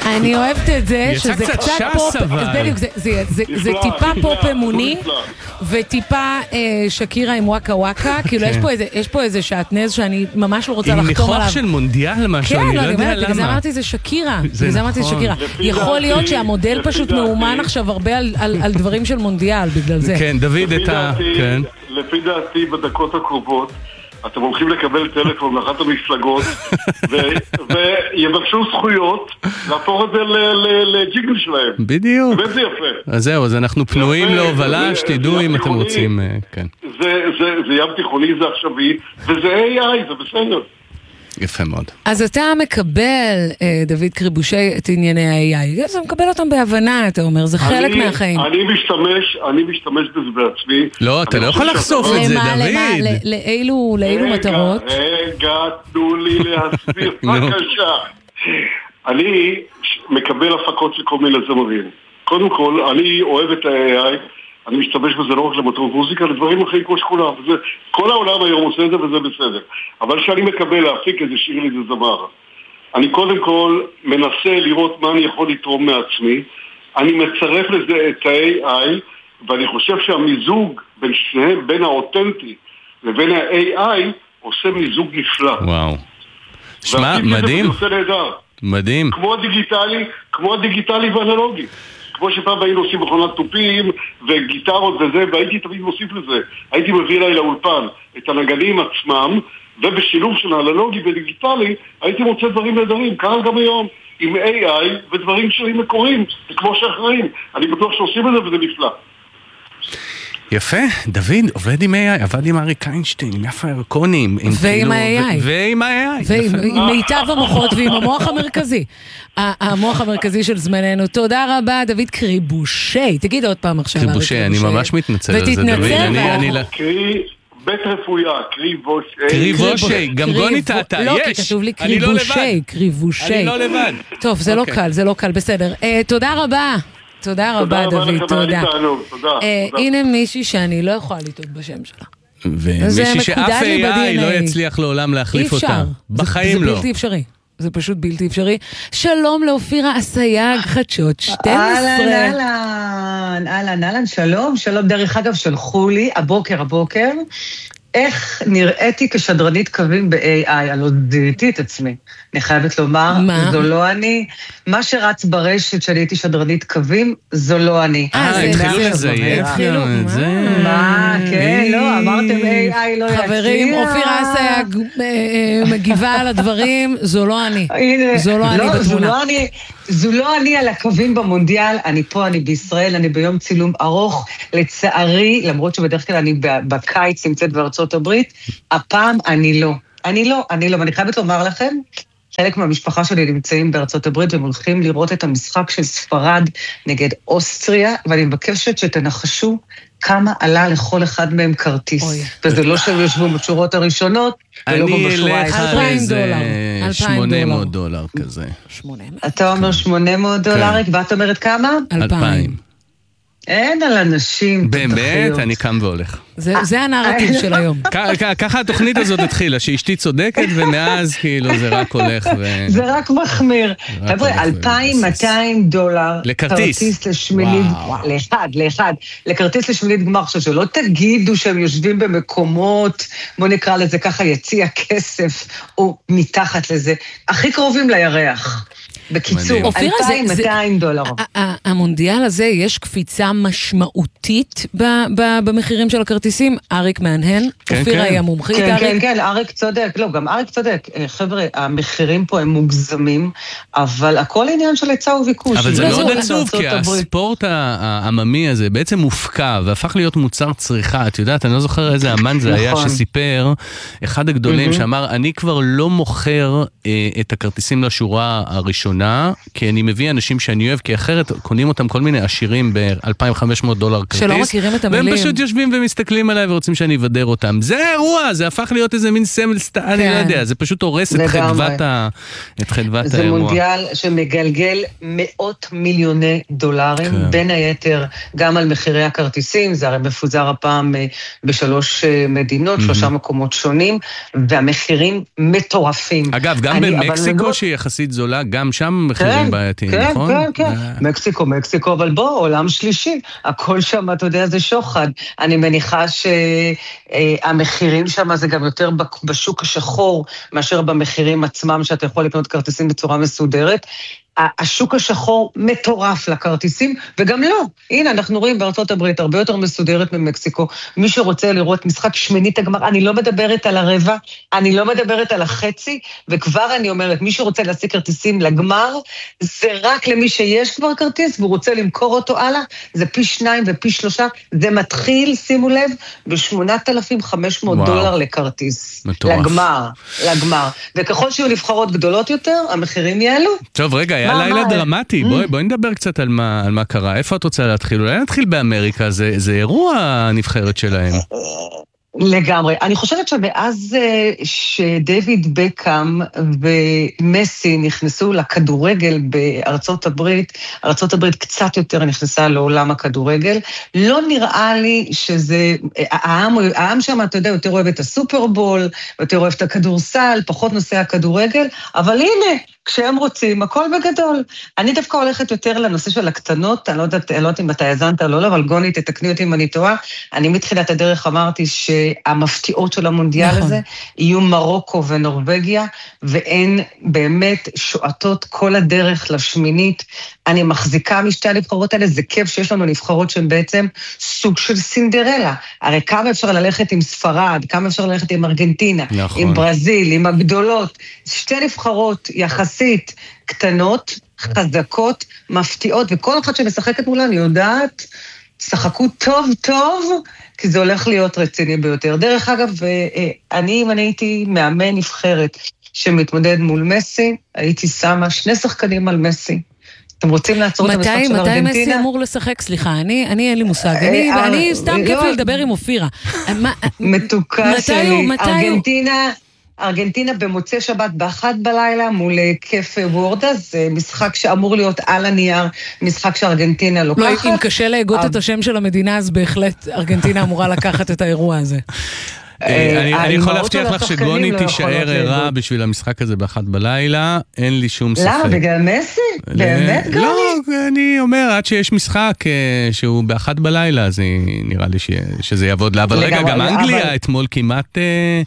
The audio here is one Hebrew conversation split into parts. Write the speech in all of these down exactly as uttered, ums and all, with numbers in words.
אני אוהבת את זה, שזה קצת פופ, בדיוק, זה טיפה פופ אמוני, וטיפה שקירה עם וואקה וואקה, כאילו יש פה איזה שעטנז שאני ממש לא רוצה לחתום עליו. עם ניחוח של מונדיאל משהו, אני לא יודע למה. זה אמרתי, זה שקירה, זה אמרתי שקירה. יכול להיות שהמודל פשוט מאומן עכשיו הרבה על דברים של מונדיאל, בגלל זה. כן, דוד, את ה... לפי דעתי בדקות הקרובות, אתם הולכים לקבל טלפון לאחת המפלגות ויבקשו זכויות להפוך את זה לג'יגל שלהם. בדיוק. וזה יפה. אז זהו, אז אנחנו פנויים להובלה, שתדעו אם אתם רוצים. זה ים תיכוני, זה עכשווי, וזה איי איי, זה בסדר. יפה מאוד. אז אתה מקבל, דוד קריבושי, את ענייני ה-איי איי. אתה מקבל אותם בהבנה, אתה אומר, זה חלק מהחיים. אני משתמש, אני משתמש בזה בעצמי. לא, אתה לא יכול לחשוף את זה, דוד. לאילו מטרות? רגע, תנו לי להסביר, בבקשה. אני מקבל הפקות של כל מיני זמרים. קודם כל, אני אוהב את ה-איי איי, אני משתמש בזה לא רק למטרות מוזיקה, לדברים אחרים כמו שכולם. כל העולם היום עושה את זה וזה בסדר. אבל כשאני מקבל להפיק איזה שיר לי זה זמר, אני קודם כל מנסה לראות מה אני יכול לתרום מעצמי, אני מצרף לזה את ה-איי איי, ואני חושב שהמיזוג בין שניהם, בין האותנטי לבין ה-איי איי, עושה מיזוג נפלא. וואו. שמע, מדהים. מדהים. כמו הדיגיטלי, כמו הדיגיטלי ואנלוגי. כמו שפעם היינו עושים מכונת טופים וגיטרות וזה, והייתי תמיד מוסיף לזה. הייתי מביא אליי לאולפן את הנגנים עצמם, ובשילוב של האנלוגי ודיגיטלי, הייתי מוצא דברים נהדרים, כאן גם היום, עם איי איי ודברים שהם מקוריים, כמו שאחראים. אני בטוח שעושים את זה וזה נפלא. יפה, דוד עובד עם איי איי, עבד עם אריק איינשטיין, עם יפה ירקונים. ועם ה-איי איי. ועם ה-איי איי. ועם מיטב המוחות ועם המוח המרכזי. המוח המרכזי של זמננו. תודה רבה, דוד קריבושי. תגיד עוד פעם עכשיו. קריבושי, אני ממש מתנצל על זה, דוד. ותתנצל. קרי בית רפויה, קריבושי. קריבושי, גם גוני טעתה, יש. לא, כי כתוב לי קריבושי, קריבושי. אני לא לבד. טוב, זה לא קל, זה לא קל, בסדר. תודה רבה. תודה רבה, דוד, תודה. הנה מישהי שאני לא יכולה לטעות בשם שלה. ומישהי שאף איי איי לא יצליח לעולם להחליף אותה. בחיים לא. זה בלתי אפשרי. זה פשוט בלתי אפשרי. שלום לאופירה אסייג, חדשות שתים עשרה. אהלן, אהלן, אהלן, אהלן, שלום. שלום, דרך אגב, שלחו לי, הבוקר, הבוקר, איך נראיתי כשדרנית קווים ב-איי איי, אני לא דעיתי את עצמי. אני חייבת לומר, זו לא אני. מה שרץ ברשת שאני הייתי שדרנית קווים, זו לא אני. אה, התחילו לזייף את זה. מה, כן, לא, אמרתם איי איי לא יצליח. חברים, אופירה אסייג מגיבה על הדברים, זו לא אני. זו לא אני בתמונה. זו לא אני על הקווים במונדיאל, אני פה, אני בישראל, אני ביום צילום ארוך, לצערי, למרות שבדרך כלל אני בקיץ נמצאת בארצות הברית, הפעם אני לא. אני לא, אני לא, ואני חייבת לומר לכם, חלק מהמשפחה שלי נמצאים בארצות הברית, והם הולכים לראות את המשחק של ספרד נגד אוסטריה, ואני מבקשת שתנחשו כמה עלה לכל אחד מהם כרטיס. וזה לא שהם יושבו בשורות הראשונות, ולא בשורה העשרים. שמונה מאות דולר כזה. אתה אומר שמונה מאות דולר, ואת אומרת כמה? אלפיים. אין על אנשים. באמת, אני קם והולך. זה הנרטיב של היום. ככה התוכנית הזאת התחילה, שאשתי צודקת, ומאז כאילו זה רק הולך. זה רק מחמיר. חבר'ה, אלפיים ומאתיים דולר. לכרטיס. כרטיס לשמינית, לאחד, לאחד. לכרטיס לשמינית גמר, עכשיו שלא תגידו שהם יושבים במקומות, בוא נקרא לזה ככה, יציע כסף, או מתחת לזה. הכי קרובים לירח. בקיצור, אלפיים ומאתיים דולר. המונדיאל הזה, יש קפיצה משמעותית במחירים של הכרטיסים. אריק מהנהן, אופירה היא המומחית. כן, כן, כן, אריק צודק. לא, גם אריק צודק. חבר'ה, המחירים פה הם מוגזמים, אבל הכל עניין של היצע וביקוש. אבל זה מאוד עצוב, כי הספורט העממי הזה בעצם מופקע, והפך להיות מוצר צריכה. את יודעת, אני לא זוכר איזה אמן זה היה שסיפר, אחד הגדולים שאמר, אני כבר לא מוכר את הכרטיסים לשורה הראשונה, כי אני מביא אנשים שאני אוהב, כי אחרת קונים אותם כל מיני עשירים ב-אלפיים וחמש מאות דולר כרטיס. שלא מכירים את המילים. והם פשוט יושבים ומסתכלים עליי ורוצים שאני אבדר אותם. זה אירוע, זה הפך להיות איזה מין סמל סטה, אני לא יודע, זה פשוט הורס את חדוות האירוע. זה מונדיאל שמגלגל מאות מיליוני דולרים, בין היתר גם על מחירי הכרטיסים, זה הרי מפוזר הפעם בשלוש מדינות, שלושה מקומות שונים, והמחירים מטורפים. אגב, גם במקסיקו שהיא יחסית זולה, גם שם מחירים בעייתיים, נכון? כן, כן, כן. מקסיקו, מקסיקו, אבל בוא, עולם שלישי. הכל שם, אתה יודע, זה שוחד. אני מניחה שהמחירים שם זה גם יותר בשוק השחור, מאשר במחירים עצמם, שאתה יכול לקנות כרטיסים בצורה מסודרת. השוק השחור מטורף לכרטיסים, וגם לא. הנה, אנחנו רואים בארצות הברית הרבה יותר מסודרת ממקסיקו. מי שרוצה לראות משחק שמינית הגמר, אני לא מדברת על הרבע, אני לא מדברת על החצי, וכבר אני אומרת, מי שרוצה להשיג כרטיסים לגמר, זה רק למי שיש כבר כרטיס, והוא רוצה למכור אותו הלאה, זה פי שניים ופי שלושה, זה מתחיל, שימו לב, ב-שמונת אלפים וחמש מאות דולר לכרטיס. מטורף. לגמר, לגמר. וככל שיהיו לבחרות גדולות יותר, המחירים יעלו. טוב, רגע, היה לילה דרמטי, בואי נדבר קצת על מה קרה, איפה את רוצה להתחיל? אולי נתחיל באמריקה, זה אירוע הנבחרת שלהם. לגמרי. אני חושבת שמאז שדייוויד בקאם ומסי נכנסו לכדורגל בארצות הברית, ארצות הברית קצת יותר נכנסה לעולם הכדורגל, לא נראה לי שזה, העם, העם שם, אתה יודע, יותר אוהב את הסופרבול, יותר אוהב את הכדורסל, פחות נושא הכדורגל, אבל הנה, כשהם רוצים, הכל בגדול. אני דווקא הולכת יותר לנושא של הקטנות, אני לא יודעת, אני לא יודעת אם אתה יזנת או לא, אבל גוני, תתקני אותי אם אני טועה. אני מתחילת הדרך אמרתי שהמפתיעות של המונדיאל נכון. הזה יהיו מרוקו ונורווגיה, והן באמת שועטות כל הדרך לשמינית. אני מחזיקה משתי הנבחרות האלה, זה כיף שיש לנו נבחרות שהן בעצם סוג של סינדרלה. הרי כמה אפשר ללכת עם ספרד, כמה אפשר ללכת עם ארגנטינה, נכון. עם ברזיל, עם הגדולות. שתי נבחרות יחסית קטנות, חזקות, מפתיעות, וכל אחת שמשחקת מולה, אני יודעת, שחקו טוב טוב, כי זה הולך להיות רציני ביותר. דרך אגב, אני, אם אני הייתי מאמן נבחרת שמתמודד מול מסי, הייתי שמה שני שחקנים על מסי. אתם רוצים לעצור את המשחק של ארגנטינה? מתי מסי אמור לשחק? סליחה, אני אין לי מושג. אני סתם כיף לי לדבר עם אופירה. מתוקה שלי, ארגנטינה... ארגנטינה במוצאי שבת באחת בלילה מול כיף וורדה, זה משחק שאמור להיות על הנייר, משחק שארגנטינה לוקחת. לא, אם קשה להגות את השם של המדינה, אז בהחלט ארגנטינה אמורה לקחת את האירוע הזה. אני יכול להבטיח לך שגוני תישאר ערה בשביל המשחק הזה באחת בלילה, אין לי שום ספק. למה? בגלל מסי? באמת גוני? לא, אני אומר, עד שיש משחק שהוא באחת בלילה, אז נראה לי שזה יעבוד לה. אבל רגע, גם אנגליה אתמול כמעט...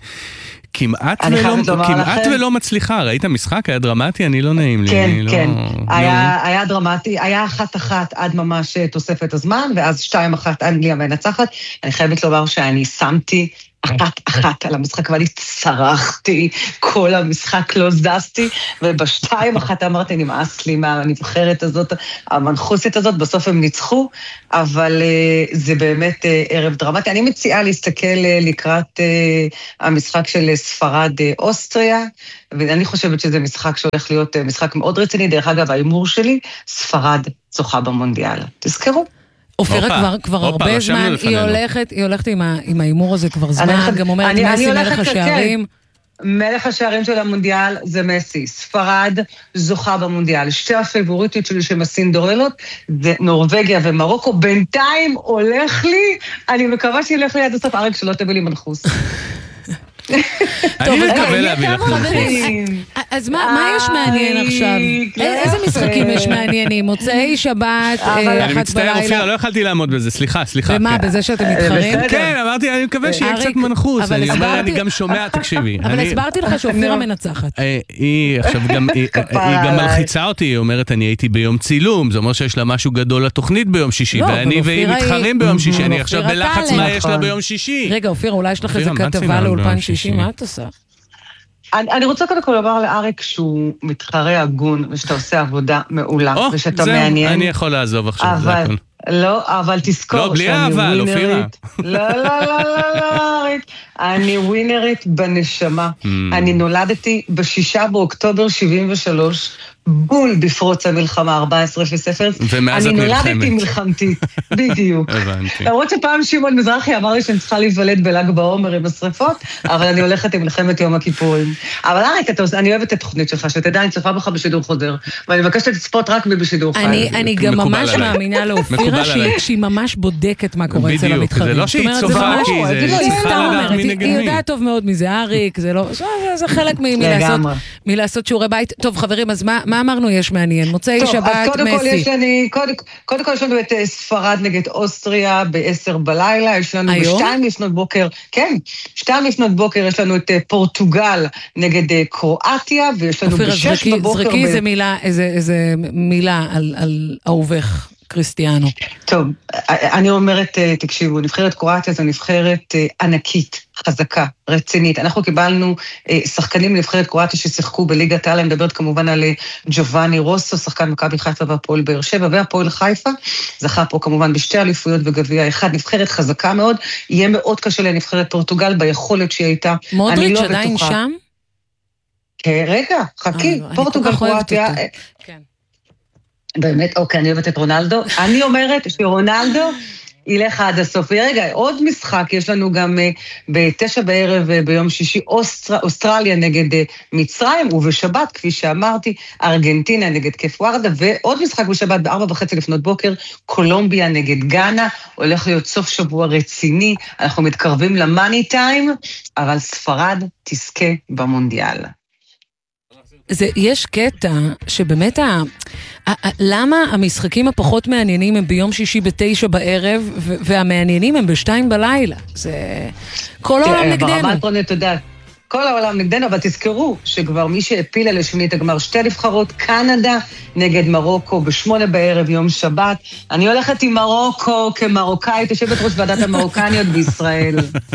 כמעט ולא, כמעט ולא מצליחה, ראית המשחק? היה דרמטי? אני לא נעים לי. כן, לא, כן, לא... היה, היה דרמטי, היה אחת אחת עד ממש תוספת הזמן, ואז שתיים אחת אנגליה מנצחת. אני חייבת לומר שאני שמתי אחת אחת על המשחק, ואני צרחתי, כל המשחק לא זזתי, ובשתיים אחת אמרתי, נמאס לי מהנבחרת הזאת, המנחוסית הזאת, בסוף הם ניצחו, אבל uh, זה באמת uh, ערב דרמטי. אני מציעה להסתכל uh, לקראת uh, המשחק של ספרד uh, אוסטריה, ואני חושבת שזה משחק שהולך להיות uh, משחק מאוד רציני, דרך אגב, האימור שלי, ספרד זוכה במונדיאל. תזכרו. אופירה כבר, כבר הרבה זמן, היא הולכת, היא הולכת עם, עם האימור הזה כבר זמן, גם אומרת מסי מלך השערים. מלך השערים של המונדיאל זה מסי, ספרד זוכה במונדיאל, שתי הפייבוריטיות שלי שהן הסינדרלות, זה נורווגיה ומרוקו, בינתיים הולך לי, אני מקווה שילך לי עד הסוף, ארק שלא תביא לי מנחוס. אני מקווה להביא לך חברים. אז מה יש מעניין עכשיו? איזה משחקים יש מעניינים? מוצאי שבת, אני מצטער, אופירה, לא יכלתי לעמוד בזה, סליחה, סליחה. ומה, בזה שאתם מתחרים? כן, אמרתי, אני מקווה שיהיה קצת מנחוס, אני גם שומע, תקשיבי. אבל הסברתי לך שאופירה מנצחת. היא עכשיו גם, היא גם מלחיצה אותי, היא אומרת, אני הייתי ביום צילום, זה אומר שיש לה משהו גדול לתוכנית ביום שישי, ואני והיא מתחרים ביום שישי, אני עכשיו בלחץ מה יש לה ביום שישי. רגע, אופירה, אולי יש לך איזה כתבה לאולפן שישי, מה את עושה? אני, אני רוצה קודם כל לומר לאריק שהוא מתחרה הגון, ושאתה עושה עבודה מעולה, oh, ושאתה זה, מעניין. אני יכול לעזוב עכשיו, אבל, זה הכל. לא, אבל תזכור לא, בלי אהבה, לא פירה. לא, לא, לא, לא, לא, אריק. אני ווינרית בנשמה. Mm. אני נולדתי בשישה באוקטובר שבעים ושלוש, בול בפרוץ המלחמה ארבע עשרה אפס אפס. ומאז את נלחמת. אני נולדתי מלחמתית, בדיוק. הבנתי. למרות שפעם שמעון מזרחי אמר לי שאני צריכה להיוולד בל"ג בעומר עם השרפות, אבל אני הולכת עם מלחמת יום הכיפורים. אבל אריק, אני אוהבת את התוכנית שלך, שתדע, אני צופה בך בשידור חוזר, ואני מבקשת לצפות רק בשידור חי. אני גם ממש מאמינה לאופירה שהיא ממש בודקת מה קורה אצל המתחרים. זה לא שהיא צופה, כי זה צריכה לדעת מי נגד מי. היא יודעת טוב מאוד מי זה אריק, זה חלק מלעשות שיעורי בית. טוב, חברים, אז מה אמרנו יש מעניין? מוצאי שבת, מסי. קודם כל יש לנו את ספרד נגד אוסטריה ב-עשר בלילה, יש לנו בשתיים לפנות בוקר, כן, שתיים לפנות בוקר יש לנו את פורטוגל נגד קרואטיה, ויש לנו בשש בבוקר... זרקי איזה מילה על אהובך. קריסטיאנו. טוב, אני אומרת, תקשיבו, נבחרת קרואטיה זו נבחרת ענקית, חזקה, רצינית. אנחנו קיבלנו שחקנים לנבחרת קרואטיה ששיחקו בליגת העל, אני מדברת כמובן על ג'ובאני רוסו, שחקן מכבי חיפה והפועל באר שבע, והפועל חיפה, זכה פה כמובן בשתי אליפויות וגביע אחד, נבחרת חזקה מאוד, יהיה מאוד קשה לנבחרת פורטוגל ביכולת שהיא הייתה. מודריץ' עדיין שם? רגע, חכי, פורטוגל קרואטיה... כן. באמת, אוקיי, אני אוהבת את רונלדו. אני אומרת שרונלדו ילך עד הסוף. רגע, עוד משחק, יש לנו גם בתשע בערב ביום שישי, אוסטר, אוסטרליה נגד מצרים, ובשבת, כפי שאמרתי, ארגנטינה נגד כיף ורדה, ועוד משחק בשבת בארבע וחצי לפנות בוקר, קולומביה נגד גאנה, הולך להיות סוף שבוע רציני, אנחנו מתקרבים למאני טיים, אבל ספרד תזכה במונדיאל. זה, יש קטע שבאמת, ה, ה, למה המשחקים הפחות מעניינים הם ביום שישי בתשע בערב, ו, והמעניינים הם בשתיים בלילה? זה כל העולם נגדנו. ברמת פרונת, תודה. כל העולם נגדנו, אבל תזכרו שכבר מי שהפילה לשמינית הגמר שתי נבחרות, קנדה נגד מרוקו בשמונה בערב יום שבת. אני הולכת עם מרוקו כמרוקאית, יושבת ראש ועדת המרוקניות בישראל.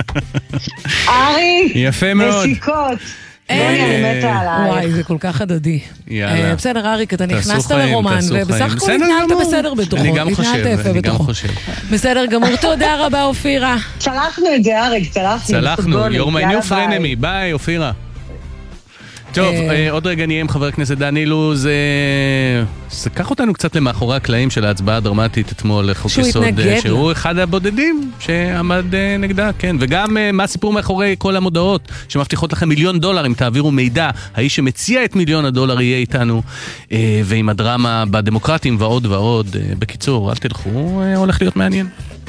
ארי, יפה מאוד. נשיקות. וואי, זה כל כך הדדי. יאללה. בסדר, אריק, אתה נכנסת לרומן, ובסך הכל התנהלת בסדר בתוכו. אני גם חושב, אני גם חושב. בסדר גמור, תודה רבה, אופירה. צלחנו את זה, אריק, צלחנו. צלחנו, you're my new frenemy, ביי, אופירה. טוב, עוד רגע נהיה עם חבר הכנסת דן אילוז, זה קח אותנו קצת למאחורי הקלעים של ההצבעה הדרמטית אתמול לחוק יסוד, שהוא אחד הבודדים שעמד נגדה, כן, וגם מה הסיפור מאחורי כל המודעות שמבטיחות לכם מיליון דולר אם תעבירו מידע, האיש שמציע את מיליון הדולר יהיה איתנו, ועם הדרמה בדמוקרטים ועוד ועוד, בקיצור, אל תלכו, הולך להיות מעניין.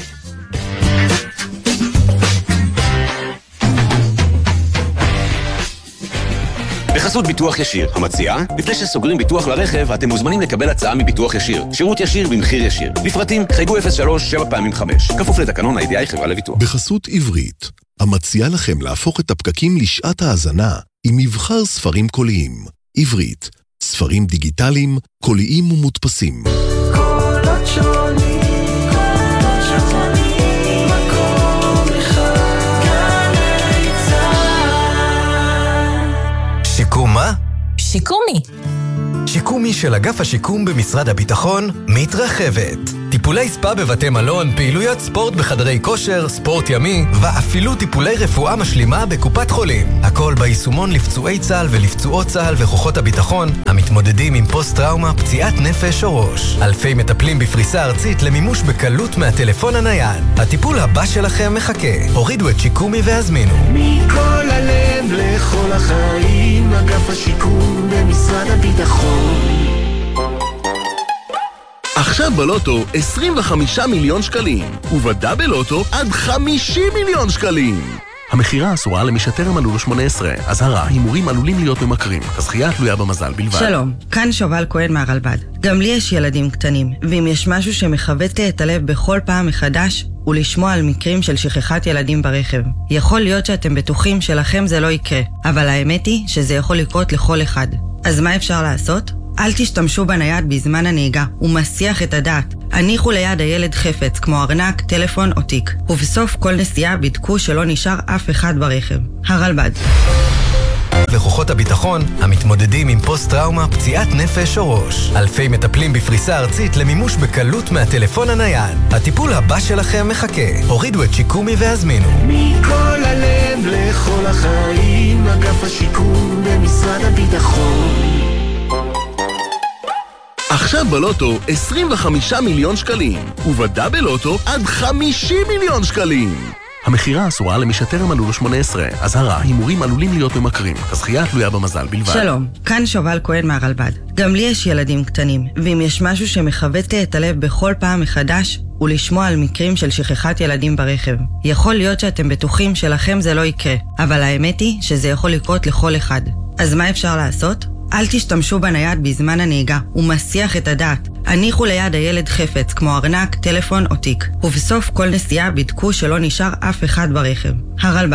בחסות ביטוח ישיר, המציעה, לפני שסוגרים ביטוח לרכב, אתם מוזמנים לקבל הצעה מביטוח ישיר. שירות ישיר במחיר ישיר. לפרטים, חייגו אפס שלוש שבע פעמים חמש. כפוף לתקנון ה-איי די איי חברה לביטוח. בחסות עברית, המציעה לכם להפוך את הפקקים לשעת ההאזנה עם מבחר ספרים קוליים. עברית, ספרים דיגיטליים, קוליים ומודפסים. קולות שונים, קולות שונים, מקום אחד, גלי צהל. שיקום מה? שיקומי. שיקומי של אגף השיקום במשרד הביטחון מתרחבת. טיפולי ספה בבתי מלון, פעילויות ספורט בחדרי כושר, ספורט ימי, ואפילו טיפולי רפואה משלימה בקופת חולים. הכל ביישומון לפצועי צה"ל ולפצועות צה"ל וכוחות הביטחון, המתמודדים עם פוסט-טראומה, פציעת נפש או ראש. אלפי מטפלים בפריסה ארצית למימוש בקלות מהטלפון הנייד. הטיפול הבא שלכם מחכה. הורידו את שיקומי והזמינו. מכל הלב לכל החיים, אגף השיקום במשרד הביטחון. עכשיו בלוטו עשרים וחמישה מיליון שקלים, ובדאבל לוטו עד חמישים מיליון שקלים. המחירה אסורה למי שטרם מלאו לו שמונה עשרה. אזהרה, הימורים עלולים להיות ממכרים. הזכייה תלויה במזל בלבד. שלום, כאן שובל כהן מהרלב"ד. גם לי יש ילדים קטנים, ואם יש משהו שמחווט את הלב בכל פעם מחדש, הוא לשמוע על מקרים של שכחת ילדים ברכב. יכול להיות שאתם בטוחים שלכם זה לא יקרה, אבל האמת היא שזה יכול לקרות לכל אחד. אז מה אפשר לעשות? אל תשתמשו בנייד בזמן הנהיגה, הוא מסיח את הדעת. הניחו ליד הילד חפץ, כמו ארנק, טלפון או תיק. ובסוף כל נסיעה בדקו שלא נשאר אף אחד ברכב. הרלב"ד. וכוחות הביטחון, המתמודדים עם פוסט-טראומה, פציעת נפש או ראש. אלפי מטפלים בפריסה ארצית למימוש בקלות מהטלפון הנייד. הטיפול הבא שלכם מחכה. הורידו את שיקומי והזמינו. מכל הלב לכל החיים, אגף השיקום במשרד הביטחון. עכשיו בלוטו עשרים וחמישה מיליון שקלים, ובדה בלוטו עד חמישים מיליון שקלים. המחירה אסורה למי שטרם מלאו לו שמונה עשרה. אזהרה, הימורים עלולים להיות ממכרים. הזכייה תלויה במזל בלבד. שלום, כאן שובל כהן מהרלב"ד. גם לי יש ילדים קטנים, ואם יש משהו שמחבט את הלב בכל פעם מחדש, הוא לשמוע על מקרים של שכחת ילדים ברכב. יכול להיות שאתם בטוחים שלכם זה לא יקרה, אבל האמת היא שזה יכול לקרות לכל אחד. אז מה אפשר לעשות? אל תשתמשו בנייד בזמן הנהיגה, הוא מסיח את הדעת. הניחו ליד הילד חפץ, כמו ארנק, טלפון או תיק. ובסוף כל נסיעה בדקו שלא נשאר אף אחד ברכב. הרלב"ד